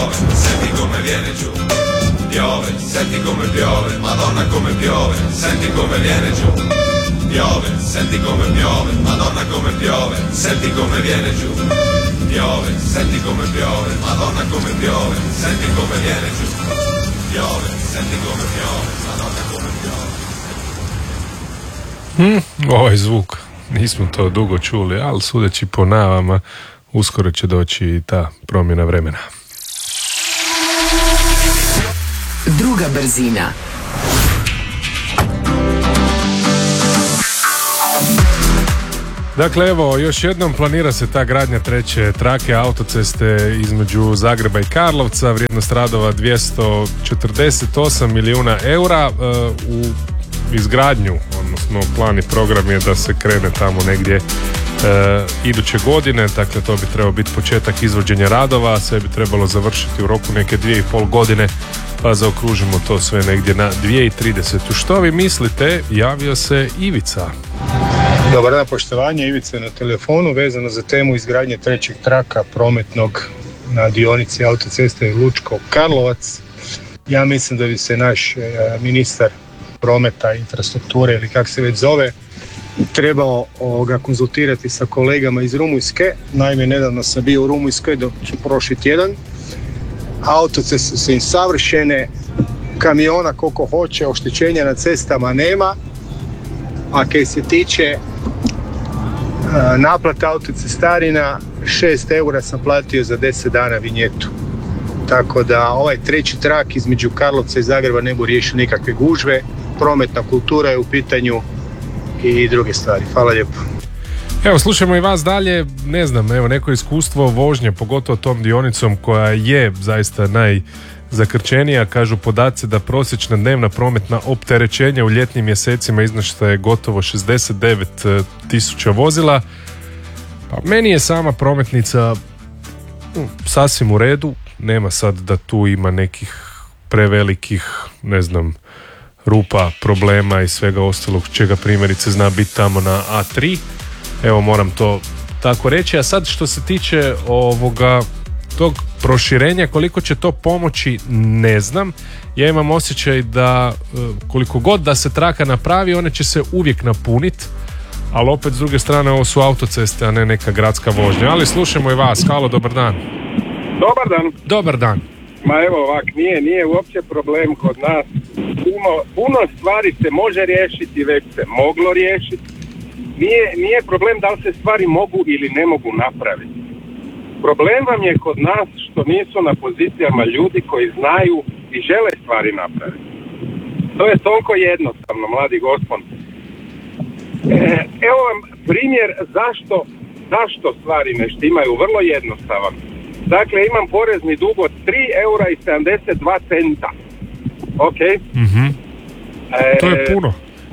piove, senti come viene giù. Piove, senti come piove, Madonna come piove, senti come viene giù. Piove, senti come piove, Madonna come piove, senti come viene giù. Piove, senti come piove, Madonna come piove, senti come viene giù. Piove, senti come piove, Madonna come piove. Ovaj zvuk, nismo to dugo čuli, ali sudeći po najavama, uskoro će doći i ta promjena vremena. Druga brzina. Dakle, evo, još jednom planira se ta gradnja treće trake autoceste između Zagreba i Karlovca, vrijednost radova 248 milijuna eura. U izgradnju, odnosno plan i program je da se krene tamo negdje iduće godine, dakle to bi trebao biti početak izvođenja radova, sve bi trebalo završiti u roku neke 2,5 godine, pa zaokružimo to sve negdje na 2030. Što vi mislite? Javio se Ivica. Dobar dan, poštovanje, Ivica na telefonu vezano za temu izgradnje trećeg traka prometnog na dionici autoceste Lučko-Karlovac. Ja mislim da bi se naš ministar prometa, infrastrukture ili kako se već zove, trebao konzultirati sa kolegama iz Rumunjske. Naime, nedavno sam bio u Rumunjskoj prošli tjedan. Autoceste su im savršene, kamiona koliko hoće, oštećenja na cestama nema, a kaj se tiče naplate autocestarina, 6 eura sam platio za 10 dana vinjetu. Tako da ovaj treći trak između Karlovca i Zagreba ne bu riješio nikakve gužve, prometna kultura je u pitanju i druge stvari. Hvala lijepo. Evo, slušajmo i vas dalje, ne znam, evo neko iskustvo vožnje, pogotovo tom dionicom koja je zaista najzakrčenija. Kažu podaci da prosječna dnevna prometna opterećenja u ljetnim mjesecima iznose gotovo 69.000 vozila. Pa meni je sama prometnica sasvim u redu, nema sad da tu ima nekih prevelikih, ne znam, rupa, problema i svega ostalog čega primjerice zna biti tamo na A3. Evo, moram to tako reći. A sad što se tiče tog proširenja, koliko će to pomoći, ne znam. Ja imam osjećaj da koliko god da se traka napravi, one će se uvijek napuniti, ali opet s druge strane ovo su autoceste, a ne neka gradska vožnja. Ali slušajmo i vas. Halo, dobar dan. Dobar dan. Dobar dan. Ma evo ovak, nije uopće problem kod nas. Puno stvari se može riješiti, već se moglo riješiti. Nije problem da li se stvari mogu ili ne mogu napraviti. Problem vam je kod nas što nisu na pozicijama ljudi koji znaju i žele stvari napraviti. To je toliko jednostavno, mladi gospod. Evo vam primjer zašto stvari ne štimaju, vrlo jednostavan. Dakle, imam porezni dug od 3,72 €. Ok? Mm-hmm. To je puno.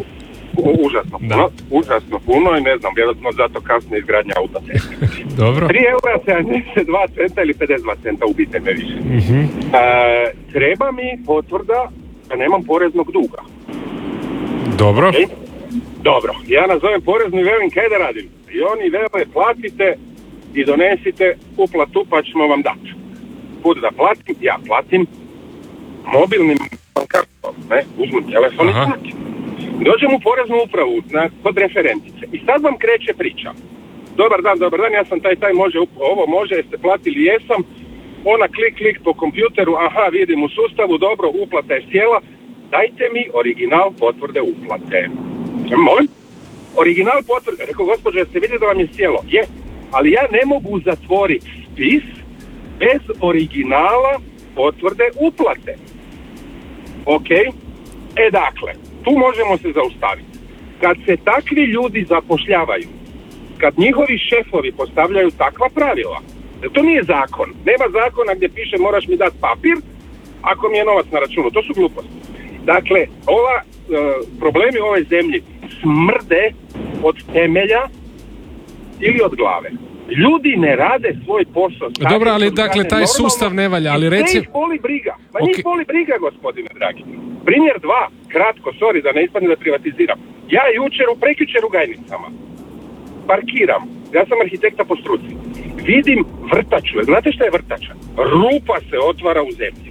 Užasno puno i ne znam, vjerojatno zato kasnije izgradnja autoceste. Dobro. 3,72 € ili 52 centa, ubite me više. Mm-hmm. Treba mi potvrda da nemam poreznog duga. Dobro. Okay? Dobro, ja nazovem poreznu i velim kaj da radim. I oni vele platite i donesite uplatu pa ćemo vam dati. Kud da platim? Ja platim mobilnim kartom, uzmem telefon i platim. Dođem u poreznu upravu kod referentice i sad vam kreće priča. Dobar dan, ja sam taj može, ovo može, jeste platili, jesam. Ona klik po kompjuteru, aha, vidim u sustavu, dobro, uplata je sjela. Dajte mi original potvrde uplate. Molim? Original potvrde, rekao, gospođo, jeste vidjeli da vam je sjelo? Je, ali ja ne mogu zatvoriti spis bez originala potvrde uplate. Ok? Dakle, tu možemo se zaustaviti. Kad se takvi ljudi zapošljavaju, kad njihovi šefovi postavljaju takva pravila, to nije zakon. Nema zakona gdje piše moraš mi dati papir ako mi je novac na računu. To su gluposti. Dakle, problemi u ovoj zemlji smrde od temelja ili od glave. Ljudi ne rade svoj posao. Dobro, ali dakle taj sustav ne valja, ali reci... Njih boli briga. Njih boli briga, gospodine dragi. Primjer 2, kratko, sorry da ne ispadne da privatiziram. Ja prekjučer u Gajnicama parkiram. Ja sam arhitekta po struci. vidim vrtaču. Znate šta je vrtača? Rupa se otvara u zemlji.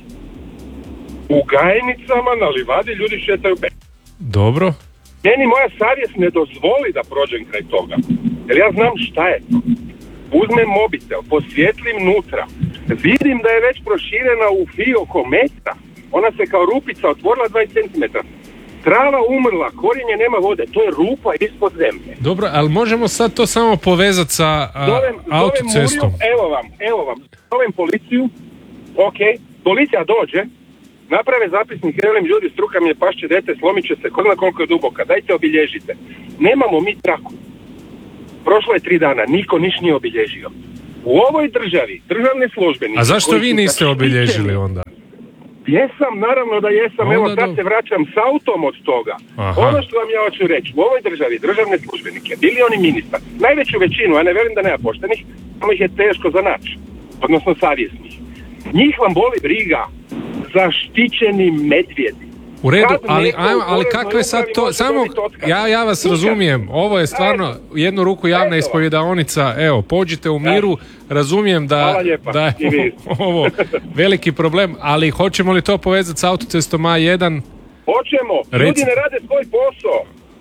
U Gajenicama na livadi ljudi šetaju bez. Dobro. Meni moja savjest ne dozvoli da prođem kraj toga. Jer ja znam šta je to. Uzmem mobitel, posvijetlim nutra. Vidim da je već proširena u fio oko metra. Ona se kao rupica otvorila 20 cm. Trava umrla, korijenje nema vode. To je rupa ispod zemlje. Dobro, ali možemo sad to samo povezati sa autocestom. Evo vam. Zovem policiju. Ok, policija dođe. Naprave zapisnik, velim ljudi, struka mi je, pašće dete, slomit će se, ko zna koliko je duboka, dajte obilježite. Nemamo mi traku. Prošlo je 3 dana, niko niš nije obilježio. U ovoj državi, državne službenici... A zašto vi niste obilježili onda? Jesam, naravno da jesam, onda evo sad se vraćam s autom od toga. Aha. Ono što vam ja hoću reći, u ovoj državi, državne službenike, bili oni ministar, najveću većinu, a ne velim da nema poštenih, samo ih je teško za naći, odnosno savjesnih. Njih vam boli briga, zaštićeni medvjedi. U redu, ali kakve sad to, samo, ja vas razumijem, ovo je stvarno jednu ruku javna ispovjedaonica, evo, pođite u miru, razumijem da je ovo veliki problem, ali hoćemo li to povezati s autocestom A1? Hoćemo, ljudi ne rade svoj posao,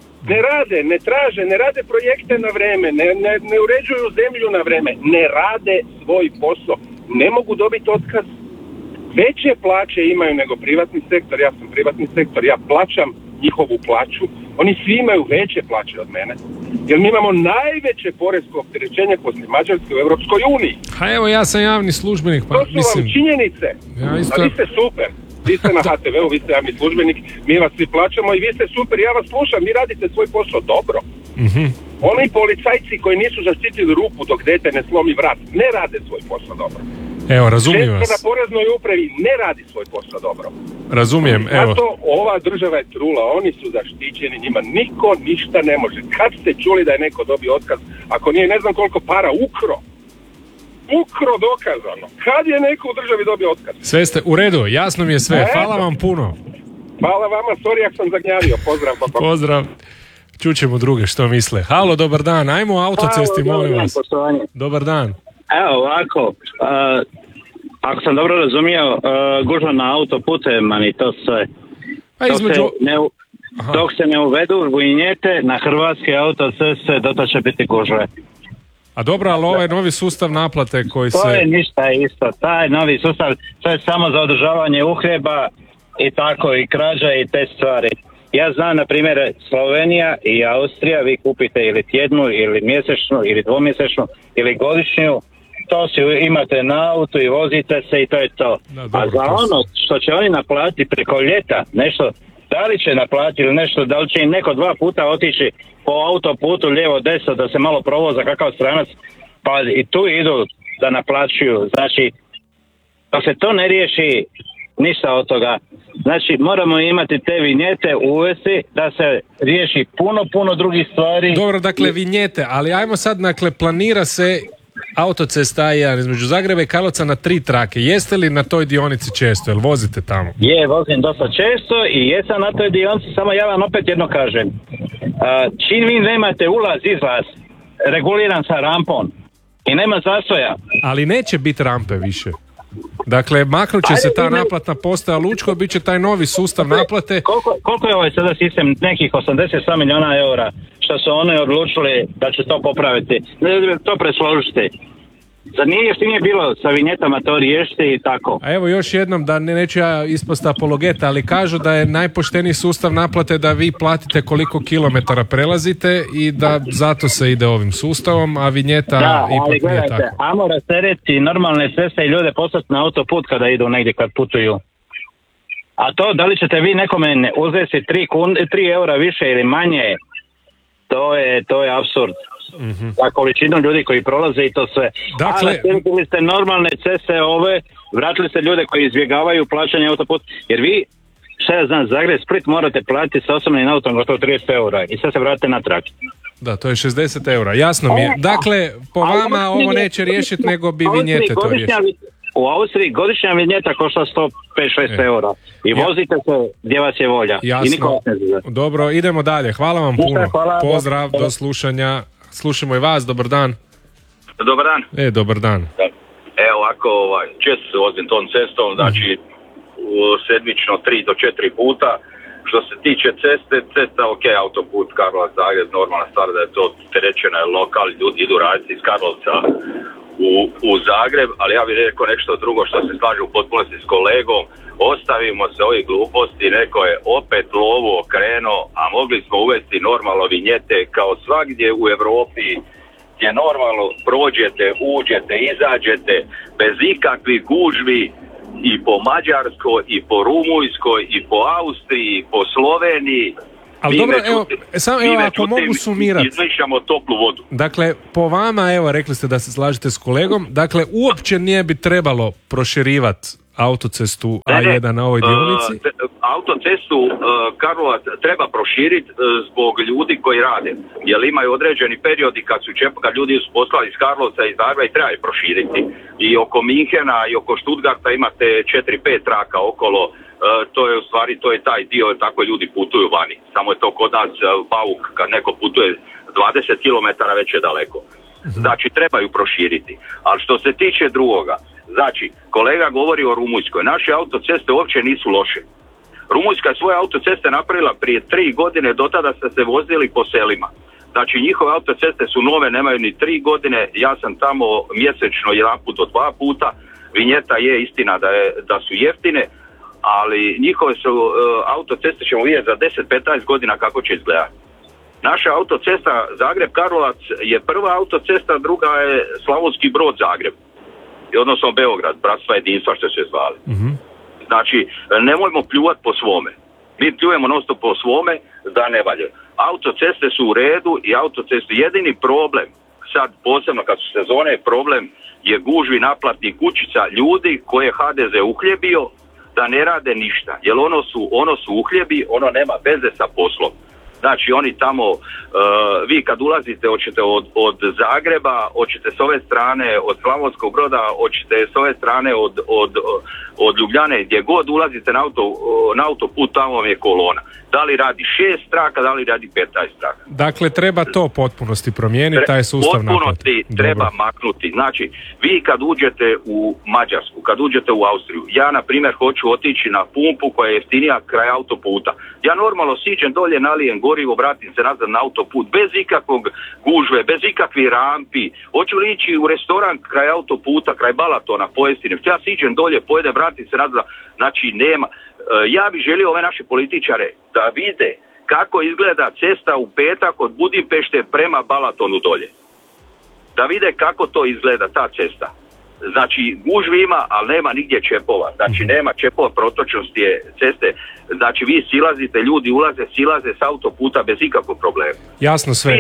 ne traže, ne rade projekte na vreme, ne uređuju zemlju na vreme, ne rade svoj posao, ne mogu dobiti otkaz. Veće plaće imaju nego privatni sektor, ja sam privatni sektor, ja plaćam njihovu plaću, oni svi imaju veće plaće od mene, jer mi imamo najveće porezko opterećenje poslije Mađarske u Europskoj uniji. A evo, ja sam javni službenik, pa to su mislim... vam činjenice, a vi ste super, vi ste na HTV-u, vi ste javni službenik, mi vas svi plaćamo i vi ste super, ja vas slušam, vi radite svoj posao dobro. Oni policajci koji nisu zaštitili rupu dok dete ne slomi vrat, ne rade svoj posao dobro. Evo, razumijem vas. Na poreznoj upravi ne radi svoj posao dobro. Razumijem, evo. Zato ova država je trula, oni su zaštićeni, njima niko ništa ne može. Kad ste čuli da je neko dobio otkaz, ako nije ne znam koliko para ukro dokazano. Kad je neko u državi dobio otkaz? Sve ste u redu, jasno mi je sve. Hvala vam puno. Hvala vama, sorry ako sam zagnjavio. Pozdrav. Pozdrav. Čućemo druge što misle. Halo, dobar dan, ajmo o autocesti, molim vas. Dobar dan. Evo ovako, ako sam dobro razumio, gužva na autoputovima i to sve. Dok se ne uvedu vinjete na hrvatske autoceste, to će biti gužve. A dobro, ali ovaj novi sustav naplate koji se... To je ništa isto, taj novi sustav, to je samo za održavanje uhljeba i tako, i krađa i te stvari. Ja znam, na primjer, Slovenija i Austrija, vi kupite ili tjednu, ili mjesečnu, ili dvomjesečnu, ili godišnju, to si imate na autu i vozite se i to je to. A za ono što će oni naplatiti preko ljeta, nešto, da li će naplatiti ili nešto, da li će im neko 2 puta otići po autoputu lijevo desno da se malo provoza kakav stranac, pa i tu idu da naplaćuju. Znači, dok se to ne riješi, ništa od toga. Znači, moramo imati te vinjete uvesti da se riješi puno drugih stvari. Dobro, dakle, vinjete, ali ajmo sad, dakle, planira se autocesta A1 između Zagreba i Karlovca na 3 trake. Jeste li na toj dionici često? Jel vozite tamo? Vozim dosta često i jesam na toj dionici, samo ja vam opet jedno kažem. Čim vi nemate ulaz-izlaz reguliran sa rampom i nema zastoja. Ali neće biti rampe više. Dakle, maknut će se ta naplatna postaja Lučko, bit će taj novi sustav naplate. Koliko je ovaj sada sistem? Nekih 80 milijuna eura što su oni odlučili da će to popraviti. To presložiti. Zar nije jeftinije bilo sa vinjetama to riješiti i tako? A evo još jednom, da neću ja ispast apologeta, ali kažu da je najpošteniji sustav naplate da vi platite koliko kilometara prelazite i da zato se ide ovim sustavom, a vinjeta ipak nije tako. Ajmo rasteretiti normalne ceste i ljude poslati na autoput kada idu negdje, kad putuju. A to, da li ćete vi nekome uzeti 3 eura više ili manje, to je apsurd. Za količinu ljudi koji prolaze i to sve. Dakle, nastavili ste normalne ceste vratili ste ljude koji izbjegavaju plaćanje autoput, jer vi, šta ja znam, Zagreb, Split morate platiti sa osobnim autom gotovo 30 eura i sad se vratite natrag. Da, to je 60 eura, jasno mi je. Dakle, po vama ovo neće riješiti, nego bi vinjete to riješiti. U Austriji godišnja vinjeta košta 105-6 eura i vozite se gdje vas je volja. Jasno, dobro, idemo dalje. Hvala vam puno. Pozdrav, do slušanja. Slušamo i vas, dobar dan. Dobar dan. Dobar dan. Evo ovako, često se vozim tom cestom, znači sedmično 3 do 4 puta. Što se tiče cesta ok, autoput Karlovac Zagreb, normalna stvar da je to terećena lokal, ljudi idu raditi iz Karlovca u Zagreb, ali ja bih rekao nešto drugo što se slaže u potpunosti s kolegom. Ostavimo se ovih gluposti, neko je opet lovu okrenuo, a mogli smo uvesti normalno vinjete kao svagdje u Europi, gdje normalno prođete, uđete, izađete bez ikakvih gužvi i po Mađarskoj, i po Rumunjskoj, i po Austriji, i po Sloveniji. Ali dobro, ako mogu sumirati. Izmišljamo toplu vodu. Dakle, po vama, evo, rekli ste da se slažete s kolegom, dakle, uopće nije bi trebalo proširivati autocestu A1 na ovoj dionici? Autocestu Karlovac treba proširiti zbog ljudi koji rade. Jer imaju određeni periodi kad ljudi su poslali iz Karlovca i Zagreba i treba je proširiti. I oko Minhena i oko Stuttgarta imate 4-5 traka okolo. To je u stvari, to je taj dio, tako ljudi putuju vani. Samo je to kod nas bauk, kad neko putuje 20 km već je daleko. Znači, trebaju proširiti. Ali što se tiče drugoga, znači, kolega govori o Rumunjskoj. Naše autoceste uopće nisu loše. Rumunjska je svoje autoceste napravila prije 3 godine, do tada ste se vozili po selima. Znači, njihove autoceste su nove, nemaju ni 3 godine, ja sam tamo mjesečno 1 put do 2 puta. Vinjeta je istina da su jeftine, ali njihove su autoceste ćemo vidjeti za 10-15 godina kako će izgledati. Naša autocesta Zagreb-Karlovac je prva autocesta, druga je Slavonski Brod-Zagreb, odnosno Beograd, bratstva jedinstva što se zvali. Znači, nemojmo pljuvati po svome. Mi pljujemo non-stop po svome da ne valje. Autoceste su u redu i autoceste, jedini problem, sad posebno kad su sezone, problem je gužvi naplatnih kućica ljudi koje HDZ uhljebio da ne rade ništa, jer ono su uhljebi, ono nema veze sa poslom. Znači oni tamo, vi kad ulazite, hoćete od Zagreba, hoćete s ove strane, od Slavonskog Broda, hoćete s ove strane od Ljubljane, gdje god ulazite na autoput, tamo vam je kolona. Da li radi 6 traka, da li radi 15 traka. Dakle, treba to potpunosti promijeniti, taj sustav naplate. Potpunosti treba maknuti. Znači, vi kad uđete u Mađarsku, kad uđete u Austriju, ja na primjer hoću otići na pumpu koja je jeftinija kraj autoputa. Ja normalno siđem dolje, nalijem gorivo, vratim se nazad na autoput, bez ikakvog gužve, bez ikakvih rampi. Hoću li ići u restoran kraj autoputa, kraj Balatona, pojesti. Ja siđem dolje, pojedem, vratim se nazad. Znači, nema. Ja bih želio ove naše političare da vide kako izgleda cesta u petak od Budimpešte prema Balatonu dolje. Da vide kako to izgleda ta cesta. Znači, gužvi ima, ali nema nigdje čepova. Znači, nema čepova, protočnosti je ceste. Znači, vi silazite, ljudi ulaze, silaze s autoputa bez ikakvog problema. Jasno sve.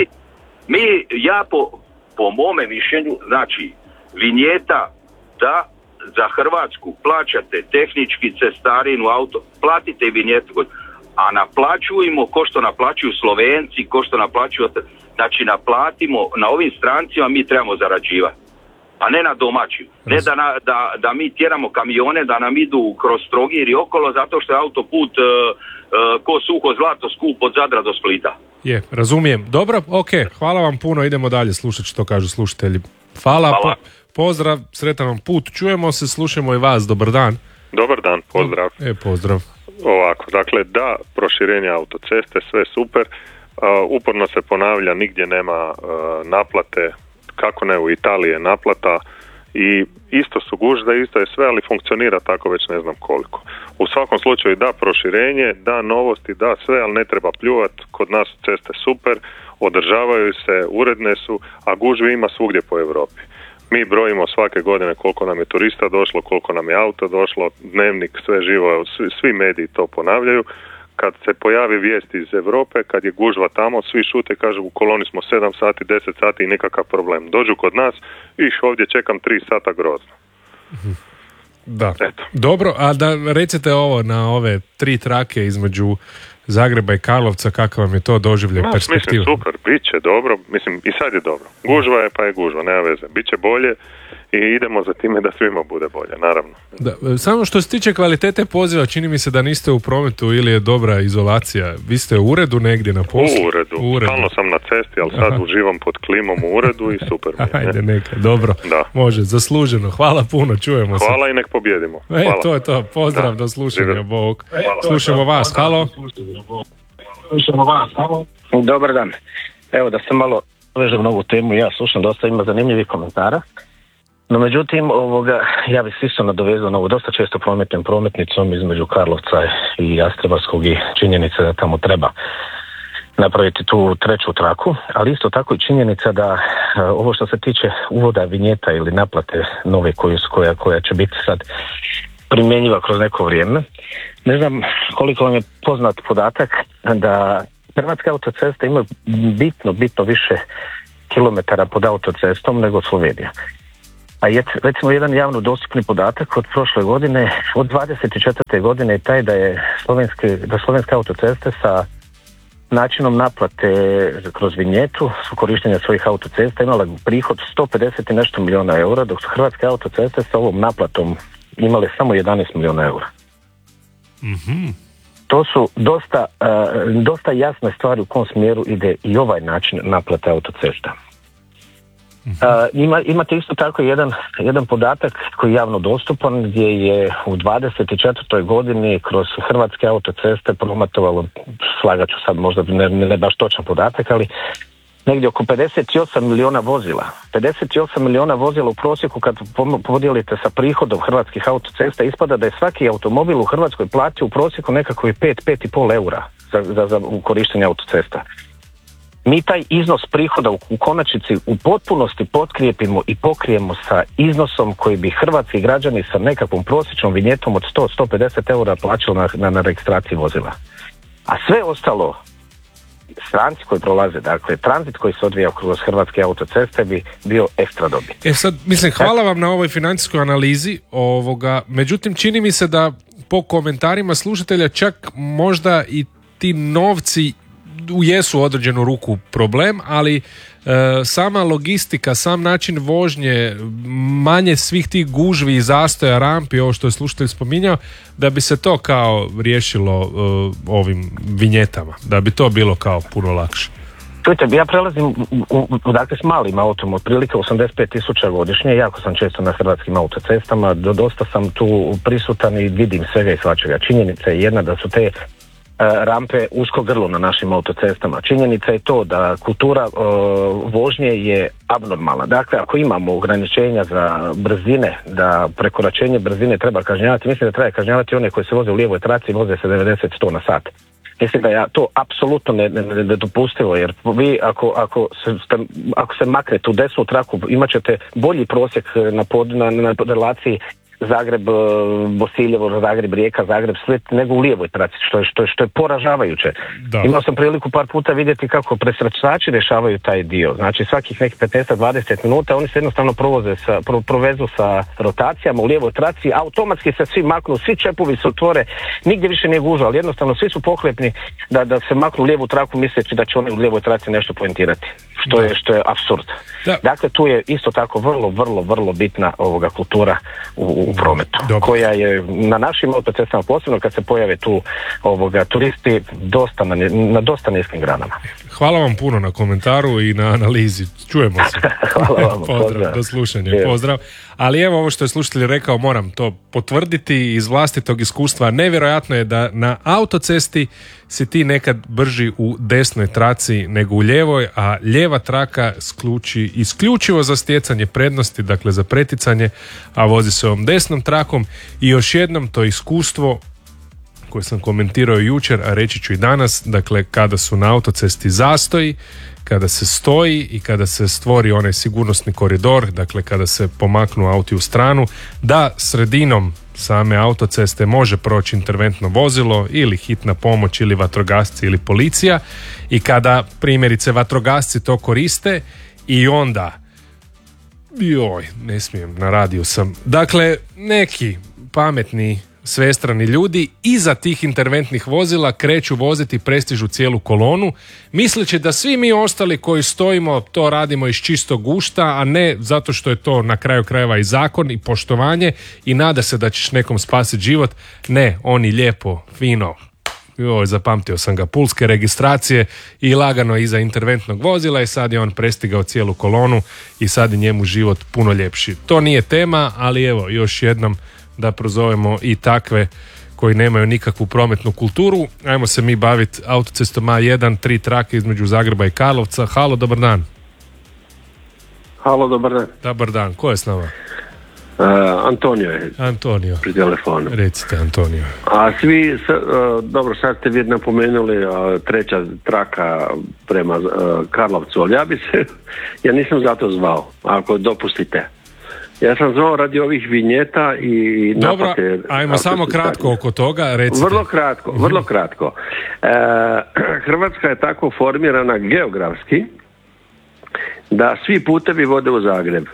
Ja po mome mišljenju, znači, vinjeta da za Hrvatsku plaćate tehnički cestarinu auto, platite i vinjetu, a naplaćujemo ko što naplaćuju Slovenci, ko što naplaćuju, znači naplatimo na ovim strancima, mi trebamo zarađivati, a ne na domaćim. Ne da mi tjeramo kamione da nam idu kroz Trogir i okolo zato što je autoput ko suho zlato skup od Zadra do Splita. Je, razumijem. Dobro, ok, hvala vam puno, idemo dalje slušati što kažu slušatelji. Hvala. Pozdrav, sretan vam put, čujemo se, slušamo i vas, dobar dan. Dobar dan, pozdrav. Pozdrav. Ovako, dakle, da, proširenje autoceste, sve super, uporno se ponavlja, nigdje nema naplate, kako ne, u Italiji je naplata i isto su gužve, isto je sve, ali funkcionira tako već ne znam koliko. U svakom slučaju da proširenje, da novosti, da sve, ali ne treba pljuvati, kod nas ceste super, održavaju se, uredne su, a gužvi ima svugdje po Europi. Mi brojimo svake godine koliko nam je turista došlo, koliko nam je auto došlo, dnevnik, sve živo, svi mediji to ponavljaju. Kad se pojavi vijest iz Europe, kad je gužva tamo, svi šute, kažu u koloni smo 7 sati, 10 sati i nikakav problem. Dođu kod nas, ovdje čekam 3 sata grozno. Da, eto. Dobro, a da recite ovo na ove 3 trake između Zagreba i Karlovca, kakav vam je to doživljaj, perspektiva? Mislim, super, bit će dobro, mislim, i sad je dobro. Gužva je pa je gužva, nema veze. Biće bolje, i idemo za time da svima bude bolje, naravno. Da, samo što se tiče kvalitete poziva, čini mi se da niste u prometu ili je dobra izolacija. Vi ste u uredu negdje na poslu? U uredu. Stalno sam na cesti, ali sad uživam pod klimom u uredu i super mi je. Ajde, neka, dobro. Da. Može, zasluženo. Hvala puno, čujemo se. Hvala i nek pobjedimo. Hvala. To je to. Pozdrav, do slušanja. Bog. Slušamo vas. Halo. Dobar dan. Evo da se malo vežem na ovu temu, ja slušam, dosta ima zanimljivih komentara. No međutim, ja bih se isto nadovezao na ovo, dosta često prometnim prometnicom između Karlovca i Jastrebarskog i činjenica da tamo treba napraviti tu treću traku, ali isto tako i činjenica da ovo što se tiče uvoda vinjeta ili naplate nove koja će biti sad primjenjiva kroz neko vrijeme. Ne znam koliko vam je poznat podatak da Hrvatske autoceste imaju bitno više kilometara pod autocestom nego Slovenija. A recimo jedan javno dostupni podatak od prošle godine, od 24. godine je taj da slovenske autoceste sa načinom naplate kroz vinjetu su korištenja svojih autocesta imala prihod 150 i nešto milijuna eura, dok su Hrvatske autoceste sa ovom naplatom imale samo 11 milijuna eura. Mm-hmm. To su dosta jasne stvari u kom smjeru ide i ovaj način naplate autocesta. Imate isto tako jedan podatak koji je javno dostupan gdje je u 24. godini kroz Hrvatske autoceste prometovalo, slagat ću sad možda ne baš točan podatak, ali negdje oko 58 milijuna vozila. 58 milijuna vozila u prosjeku kad podijelite sa prihodom Hrvatskih autocesta ispada da je svaki automobil u Hrvatskoj platio u prosjeku nekako 5,5 eura za korištenje autocesta. Mi taj iznos prihoda u konačnici u potpunosti potkrijepimo i pokrijemo sa iznosom koji bi hrvatski građani sa nekakvom prosječnom vinjetom od 100-150 eura plaćali na registraciji vozila. A sve ostalo, stranci koji prolaze, dakle tranzit koji se odvija kroz Hrvatske autoceste bi bio ekstra dobit. Sad, hvala vam na ovoj financijskoj analizi međutim čini mi se da po komentarima slušatelja čak možda i ti novci jesu određenu ruku problem, ali sama logistika, sam način vožnje, manje svih tih gužvi i zastoja, rampi, ovo što je slušatelj spominjao, da bi se to kao riješilo ovim vinjetama, da bi to bilo kao puno lakše. Čujte, ja prelazim dakle s malim autom, otprilike 85.000 godišnje, jako sam često na hrvatskim autocestama, dosta sam tu prisutan i vidim svega i svačega. Činjenica je jedna da su te rampe usko grlo na našim autocestama. Činjenica je to da kultura vožnje je abnormalna. Dakle, ako imamo ograničenja za brzine, da prekoračenje brzine treba kažnjavati, mislim da treba kažnjavati one koji se voze u lijevoj traci i voze se 90-100 na sat. Mislim da je to apsolutno nedopustivo, jer vi ako se maknete u desnu traku imat ćete bolji prosjek na relaciji Zagreb, Bosiljevo, Zagreb, Rijeka, Zagreb, Split nego u lijevoj traci, što je poražavajuće. Da. Imao sam priliku par puta vidjeti kako presrečači rješavaju taj dio. Znači svakih nekih 15-20 minuta oni se jednostavno provezu sa rotacijama u lijevoj traci, automatski se svi maknu, svi čepovi se otvore, nigdje više nije gužva, ali jednostavno svi su pohlepni da se maknu u lijevu traku misleći da će oni u lijevoj traci nešto poentirati. Što je apsurd. Da. Dakle, tu je isto tako vrlo bitna kultura u prometu. Dobro. Koja je na našim autocestama, posebno kad se pojave tu turisti, na dosta niskim granama. Hvala vam puno na komentaru i na analizi. Čujemo se. Hvala vam. Pozdrav, do slušanja. Pozdrav. Ali evo ovo što je slušatelj rekao, moram to potvrditi iz vlastitog iskustva. Nevjerojatno je da na autocesti si ti nekad brži u desnoj traci nego u lijevoj, a lijeva traka skluči isključivo za stjecanje prednosti, dakle za preticanje, a vozi se ovom desnom trakom. I još jednom to iskustvo koje sam komentirao jučer, a reći ću i danas, dakle kada su na autocesti zastoji, kada se stoji i kada se stvori onaj sigurnosni koridor, dakle kada se pomaknu auti u stranu, da sredinom same autoceste može proći interventno vozilo ili hitna pomoć ili vatrogasci ili policija, i kada primjerice vatrogasci to koriste i onda ne smijem, na radiju sam, dakle neki pametni svestrani ljudi iza tih interventnih vozila kreću voziti, prestižu cijelu kolonu, misleći da svi mi ostali koji stojimo to radimo iz čistog gušta, a ne zato što je to na kraju krajeva i zakon i poštovanje i nada se da ćeš nekom spasiti život. Ne, oni lijepo, fino, zapamtio sam ga, pulske registracije i lagano iza interventnog vozila i sad je on prestigao cijelu kolonu i sad je njemu život puno ljepši. To nije tema, ali evo još jednom da prozovemo i takve koji nemaju nikakvu prometnu kulturu. Ajmo se mi baviti autocestom A1, 3 trake između Zagreba i Karlovca. Halo, dobar dan. Halo, dobar dan. Dobar dan, ko je s nama? Antonio je. Antonio. Pri telefonu. Recite, Antonio. A svi, dobro, sad ste vi napomenuli treća traka prema Karlovcu, ali ja nisam zato zvao, ako dopustite. Ja sam zvao radi ovih vinjeta i napate. Dobro, ajmo samo kratko oko toga, recite. Vrlo kratko. Hrvatska je tako formirana geografski da svi putevi vode u Zagreb.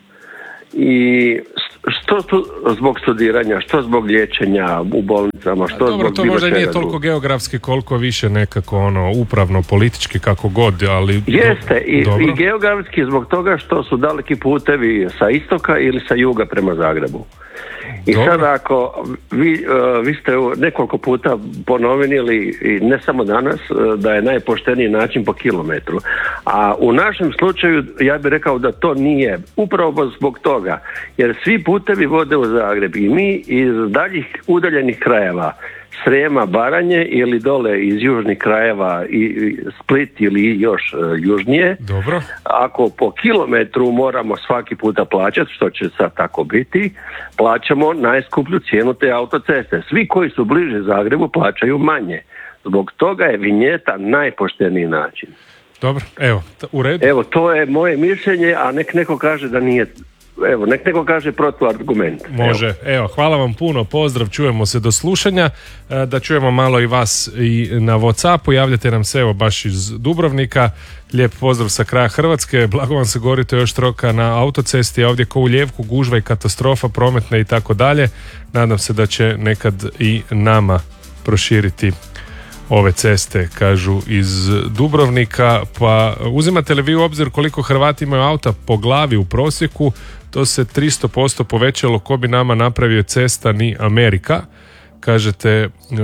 I što zbog studiranja, što zbog liječenja u bolnicama, što dobro, zbog to možda nije toliko geografski koliko više nekako upravno, politički, kako god, ali... Jeste, i geografski zbog toga što su daleki putevi sa istoka ili sa juga prema Zagrebu. I dobro. Sad ako vi ste nekoliko puta ponovili, i ne samo danas, da je najpošteniji način po kilometru. A u našem slučaju ja bih rekao da to nije. Upravo zbog toga. Jer svi putevi vode u Zagreb i mi iz daljih udaljenih krajeva, Srema, Baranje ili dole iz južnih krajeva i Split ili još južnije. Dobro. Ako po kilometru moramo svaki puta plaćati, što će sad tako biti, plaćamo najskuplju cijenu te autoceste. Svi koji su bliže Zagrebu plaćaju manje. Zbog toga je vinjeta najpošteniji način. Dobro, evo, u redu. Evo, to je moje mišljenje, a nek neko kaže da nije. Evo, nek neko kaže protuargument. Može, evo, hvala vam puno, pozdrav, čujemo se do slušanja, da čujemo malo i vas i na WhatsAppu, javljate nam se evo baš iz Dubrovnika, lijep pozdrav sa kraja Hrvatske, blago vam se gorite još troka na autocesti, a ovdje ko u Ljevku gužva i katastrofa prometna i tako dalje, nadam se da će nekad i nama proširiti ove ceste, kažu iz Dubrovnika. Pa uzimate li vi u obzir koliko Hrvati imaju auta po glavi u prosjeku? To se 300% povećalo, ko bi nama napravio cesta ni Amerika. Kažete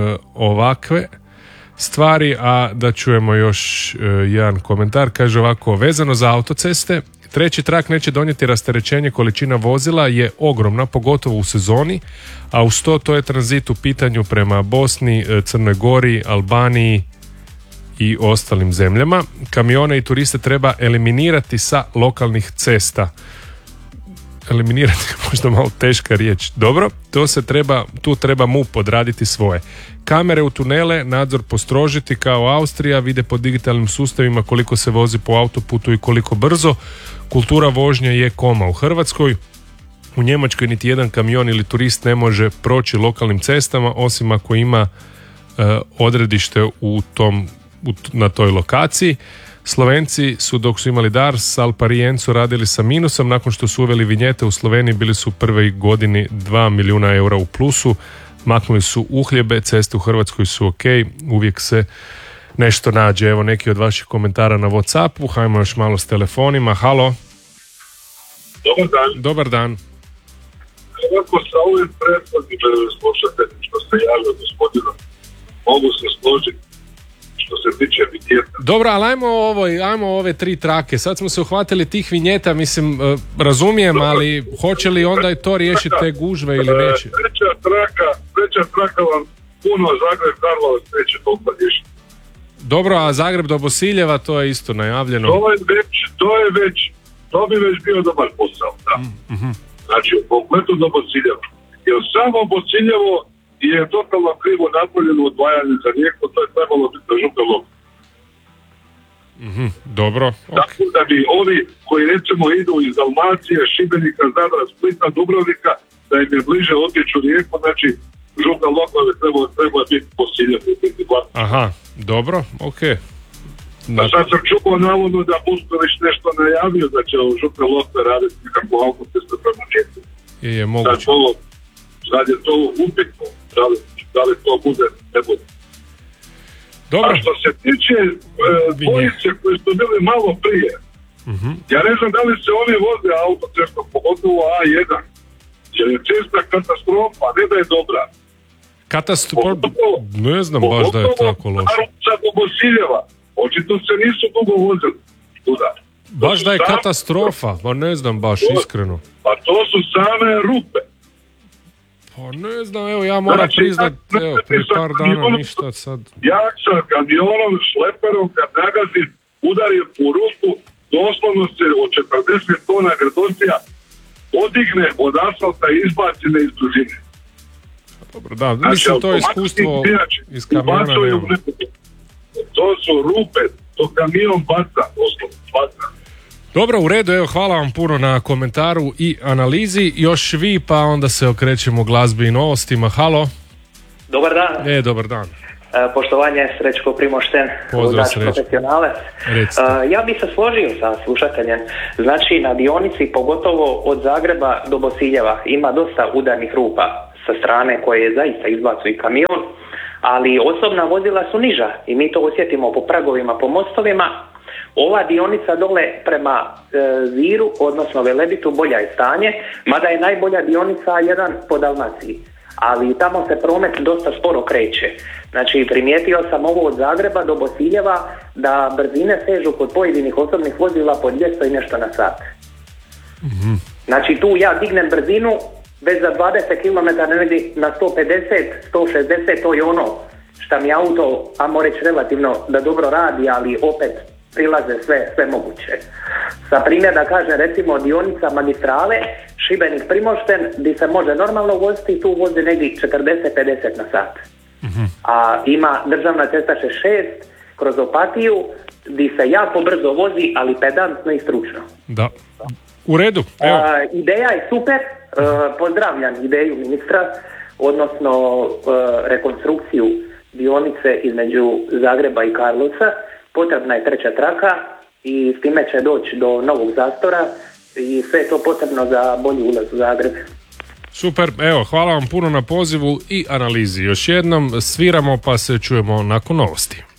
ovakve stvari, a da čujemo još jedan komentar. Kaže ovako, vezano za autoceste, treći trak neće donijeti rasterećenje, količina vozila je ogromna, pogotovo u sezoni, a uz to je tranzit u pitanju prema Bosni, Crnoj Gori, Albaniji i ostalim zemljama. Kamione i turiste treba eliminirati sa lokalnih cesta. Eliminirati je možda malo teška riječ. Dobro, tu treba MUP odraditi svoje. Kamere u tunele, nadzor postrožiti kao Austrija, vide po digitalnim sustavima koliko se vozi po autoputu i koliko brzo. Kultura vožnje je koma u Hrvatskoj. U Njemačkoj niti jedan kamion ili turist ne može proći lokalnim cestama, osim ako ima odredište na toj lokaciji. Slovenci su, dok su imali Dars, Alparijencu radili sa minusom. Nakon što su uveli vinjete u Sloveniji, bili su u prvoj godini 2 milijuna eura u plusu. Maknuli su uhljebe, ceste u Hrvatskoj su ok, uvijek se nešto nađe. Evo neki od vaših komentara na WhatsAppu. Hajmo još malo s telefonima. Halo. Dobar dan. Dobar dan. Kako sa ovim prethodnim slušateljima što ste javili gospodina, mogu se složiti što se tiče vinjeta. Dobro, ali ajmo ove 3 trake. Sad smo se uhvatili tih vinjeta, mislim, razumijem, dobro, ali hoće li onda i to riješiti te gužve ili neće? Treća traka vam puno Zagreb, Karlovac neće toliko riješiti. Dobro, a Zagreb do Bosiljeva, to je isto najavljeno. To bi već bio dobar posao, da. Mm-hmm. Znači, u kompletu do Bosiljeva. Jer samo Bosiljevo je totalno krivo napravljeno odvajanje za Rijeku, to je trebalo biti na Župe Lokve. Mm-hmm. Dobro. Okay. Tako da bi ovi koji recimo idu iz Dalmacije, Šibenika, Zadra, Splita, Dubrovnika, da im je bliže otječu Rijeku, znači Župe Lokve treba biti Bosiljevo. Aha, dobro, okej. A sad sam čuo navodno da Pustović nešto najavio da će u Župe Lokve raditi nekakvu autocestu prema Rijeku. Je moguće. Sad je to upitno. da li to bude, ne bude. Dobro. A što se tiče dvojice koji su bili malo prije, ja ne znam da li se oni voze autocestom, pogotovo A1, jer je česta katastrofa, ne da je dobra. Ne znam baš da je tako loše. Sad do Bosiljeva, očito se nisu dugo vozili tuda. Baš da je katastrofa, pa ne znam baš iskreno. Pa to su same rupe. Pa ne znam, evo ja moram priznat, evo prije par dana ništa sad. Ja sa kamionom, šleperom, kad nagazim, udarim u rupu, doslovno se od 40 tona grdosija odigne od asfalta i izbacine iz dužine. Dobro, da, mislim to je iskustvo iz kamiona nema. To su rupe, to kamion baca, doslovno baca. Dobro, u redu, evo hvala vam puno na komentaru i analizi. Još vi, pa onda se okrećemo glazbi i novostima. Halo. Dobar dan. Dobar dan. Poštovanje, Srećko Primošten, pozdrav Srećko. Profesionalac. Ja bih se složio sa slušateljem. Znači, na dionici, pogotovo od Zagreba do Bosiljeva, ima dosta udarnih rupa sa strane koje zaista izbacuje kamion, ali osobna vozila su niža i mi to osjetimo po pragovima, po mostovima. Ova dionica dole prema Ziru, odnosno Velebitu, bolja je stanje, mada je najbolja dionica 1 po Dalmaciji. Ali tamo se promet dosta sporo kreće. Znači, primijetio sam ovo od Zagreba do Bosiljeva da brzine sežu kod pojedinih osobnih vozila po 200 i nešto na sat. Znači, tu ja dignem brzinu, već za 20 km negdje na 150, 160, to je ono šta mi auto, ajmo reći relativno da dobro radi, ali opet prilaze sve moguće. Sa primjer da kažem, recimo dionica magistrale Šibenik Primošten, gdje se može normalno voziti, tu vozi negdje 40-50 na sat. A ima državna cesta 6 kroz Opatiju, gdje se jako brzo vozi, ali pedantno i stručno. Da. U redu. Evo. Ideja je super, pozdravljam ideju ministra, odnosno rekonstrukciju dionice između Zagreba i Karlovca. Potrebna je 3. traka i s time će doći do novog zastora i sve je to potrebno za bolji ulaz u Zagreb. Super, evo, hvala vam puno na pozivu i analizi. Još jednom sviramo pa se čujemo nakon novosti.